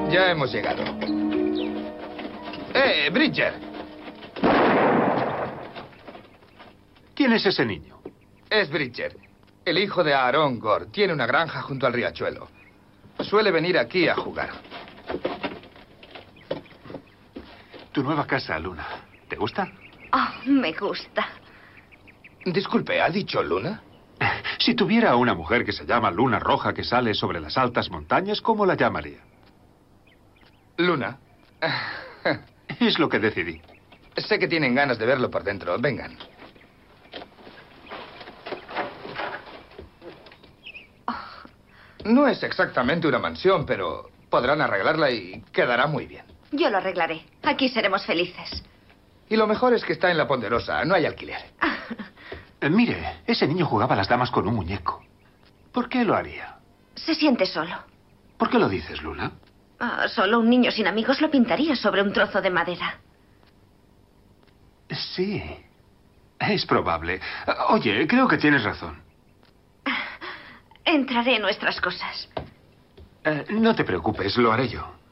Ya hemos llegado. Bridger! ¿Quién es ese niño? Es Bridger, el hijo de Aaron Gore. Tiene una granja junto al riachuelo. Suele venir aquí a jugar. Tu nueva casa, Luna. ¿Te gusta? Oh, me gusta. Disculpe, ¿ha dicho Luna? Si tuviera una mujer que se llama Luna Roja que sale sobre las altas montañas, ¿cómo la llamaría? Luna. Es lo que decidí. Sé que tienen ganas de verlo por dentro. Vengan. No es exactamente una mansión, pero podrán arreglarla y quedará muy bien. Yo lo arreglaré. Aquí seremos felices. Y lo mejor es que está en la Ponderosa. No hay alquiler. Mire, ese niño jugaba a las damas con un muñeco. ¿Por qué lo haría? Se siente solo. ¿Por qué lo dices, Luna? Solo un niño sin amigos lo pintaría sobre un trozo de madera. Sí, es probable. Oye, creo que tienes razón. Entraré en nuestras cosas. No te preocupes, lo haré yo.